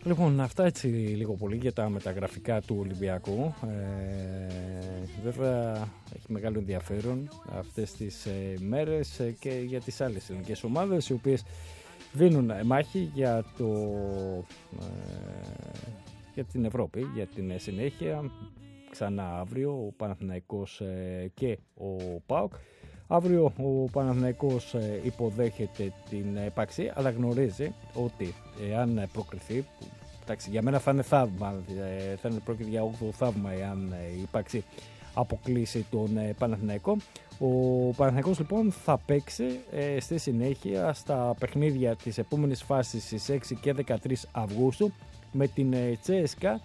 Λοιπόν, αυτά έτσι λίγο πολύ για τα μεταγραφικά του Ολυμπιακού. Βέβαια έχει μεγάλο ενδιαφέρον αυτές τις μέρες και για τις άλλες ελληνικές ομάδες, οι οποίες δίνουν μάχη για την Ευρώπη, για την συνέχεια. Ξανά αύριο ο Παναθηναϊκός και ο ΠΑΟΚ. Αύριο ο Παναθηναϊκός υποδέχεται την ΕΠΑΞΗ, αλλά γνωρίζει ότι εάν προκριθεί, εντάξει, για μένα θα είναι θαύμα, θα είναι πρόκειται για 8ο θαύμα εάν η ΕΠΑΞΗ αποκλείσει τον Παναθηναϊκό. Ο Παναθηναϊκός λοιπόν θα παίξει στη συνέχεια στα παιχνίδια της επόμενης φάσης στις 6 και 13 Αυγούστου με την CSKA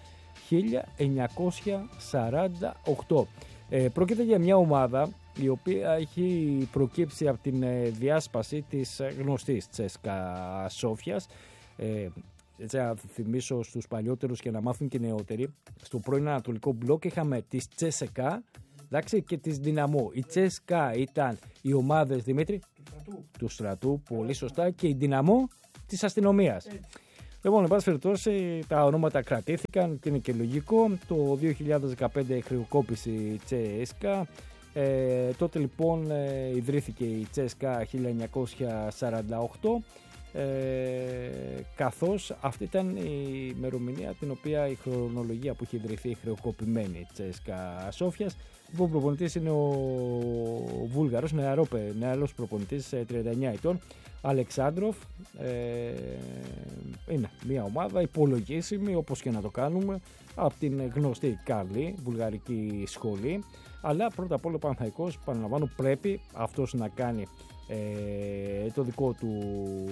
1948. Πρόκειται για μια ομάδα η οποία έχει προκύψει από την διάσπαση της γνωστής CSKA Σόφιας. Έτσι, να θυμίσω στους παλιότερους και να μάθουν και νεότεροι, στο πρώην Ανατολικό Μπλοκ είχαμε τις CSKA, εντάξει, και τις Δυναμό. Η CSKA ήταν οι ομάδες, Δημήτρη, του στρατού, πολύ σωστά, και η Δυναμό της αστυνομίας. Λοιπόν, εν πάση περιπτώσει, τα ονόματα κρατήθηκαν και είναι και λογικό. Το 2015 χρεοκόπησε η CSKA. Τότε λοιπόν ιδρύθηκε η CSKA 1948, καθώς αυτή ήταν η ημερομηνία την οποία η χρονολογία που είχε ιδρυθεί η χρεοκοπημένη CSKA Σόφιας. Ο προπονητής είναι ο Βούλγαρος, νεαρός προπονητής 39 ετών, Αλεξάνδροφ. Είναι μια ομάδα υπολογίσιμη, όπως και να το κάνουμε, από την γνωστή καλή βουλγαρική σχολή. Αλλά πρώτα απ' όλα ο Παναθηναϊκός, παραλαμβάνω, πρέπει αυτός να κάνει το δικό του,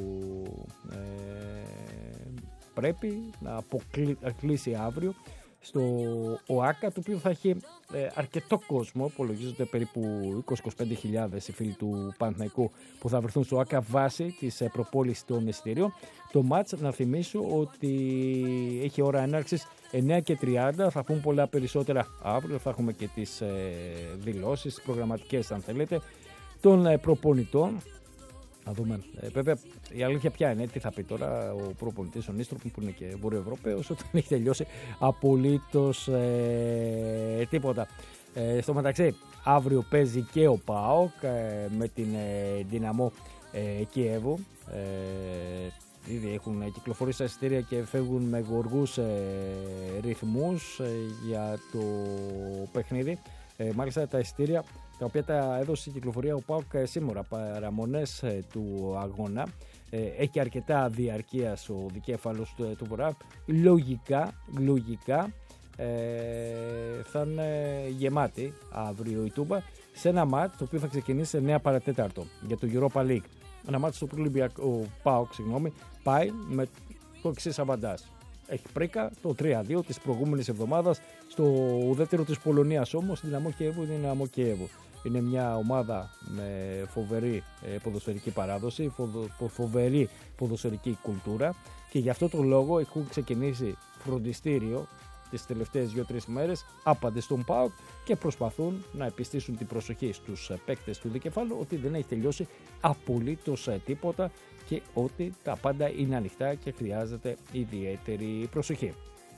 πρέπει να κλείσει αύριο στο ΟΑΚΑ, το οποίο θα έχει αρκετό κόσμο, υπολογίζονται περίπου 20-25.000 οι φίλοι του Παναθηναϊκού που θα βρεθούν στο ΟΑΚΑ βάσει της προπόλησης των εισιτηρίων. Το μάτς, να θυμίσω ότι έχει ώρα έναρξης 9:30, θα πούμε πολλά περισσότερα αύριο, θα έχουμε και τις δηλώσεις προγραμματικές αν θέλετε των προπονητών. Να δούμε. Βέβαια, η αλήθεια ποια είναι, τι θα πει τώρα ο προπονητής ο Νίστροπ, που είναι και Βορειοευρωπαίος, όταν έχει τελειώσει απολύτως τίποτα. Στο μεταξύ, αύριο παίζει και ο ΠΑΟΚ με την Δυναμό Κιέβου. Ήδη έχουν κυκλοφορήσει τα εισιτήρια και φεύγουν με γοργούς ρυθμούς για το παιχνίδι. Μάλιστα τα εισιτήρια τα οποία τα έδωσε η κυκλοφορία ο ΠΑΟΚ σήμερα, παραμονές του αγώνα. Έχει αρκετά διαρκείας ο δικέφαλος του Βορρά. Λογικά θα είναι γεμάτη αύριο η Τούμπα σε ένα μάτς το οποίο θα ξεκινήσει σε 9 παρατέταρτο για το Europa League. Ένα μάτς στο οποίο ο ΠΑΟΚ πάει με το εξής αβαντάζ. Έχει πρίκα το 3-2 της προηγούμενης εβδομάδας στο ουδέτερο της Πολωνίας, όμως η Δυναμό Κιέβου είναι Δυναμό Κιέβου. Είναι μια ομάδα με φοβερή ποδοσφαιρική παράδοση, φοβερή ποδοσφαιρική κουλτούρα, και γι' αυτό το λόγο έχουν ξεκινήσει φροντιστήριο τις τελευταίες 2-3 μέρες άπαντες στον ΠΑΟΚ και προσπαθούν να επιστήσουν την προσοχή στους παίκτες του δικεφάλου ότι δεν έχει τελειώσει απολύτως τίποτα και ότι τα πάντα είναι ανοιχτά και χρειάζεται ιδιαίτερη προσοχή.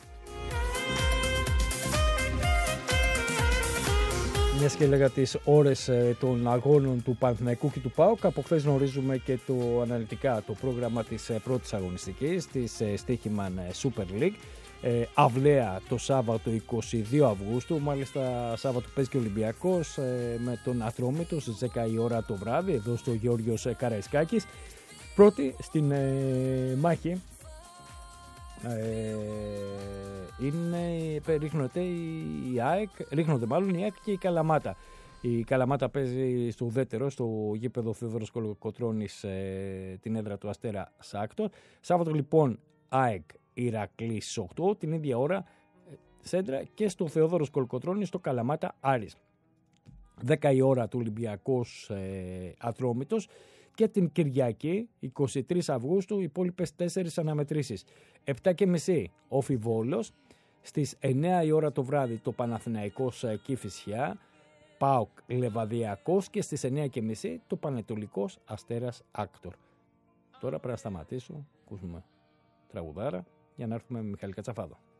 Μιας και έλεγα τις ώρες των αγώνων του Παναθηναϊκού και του ΠΑΟΚ, από χθες γνωρίζουμε και το αναλυτικά το πρόγραμμα της πρώτης αγωνιστικής της Στοίχημαν Super League. Αυλαία το Σάββατο 22 Αυγούστου, μάλιστα Σάββατο παίζει και ο Ολυμπιακός με τον Ατρόμητο στις 10 η ώρα το βράδυ εδώ στο Γεώργιος Καραϊσκάκης. Πρώτη στην μάχη ρίχνονται μάλλον η ΑΕΚ και η Καλαμάτα. Η Καλαμάτα παίζει στο ουδέτερο, στο γήπεδο Θεόδωρος Κολοκοτρώνης, την έδρα του Αστέρα Σάκτορ. Σάββατο λοιπόν ΑΕΚ Ηρακλής 8, την ίδια ώρα σέντρα και στο Θεόδωρος Κολοκοτρώνης στο Καλαμάτα Άρης. 10 η ώρα του Ολυμπιακός Ατρόμητος. Και την Κυριακή 23 Αυγούστου οι υπόλοιπες 4 αναμετρήσεις. 7:30 Όφι Βόλος, στις 9 η ώρα το βράδυ το Παναθηναϊκός Κηφισιά, ΠΑΟΚ Λεβαδιακός και στις 9:30 το Πανετολικός Αστέρας Άκτορ. Τώρα πρέπει να σταματήσω, ακούσουμε τραγουδάρα για να έρθουμε με Μιχάλη Κατσαφάδο.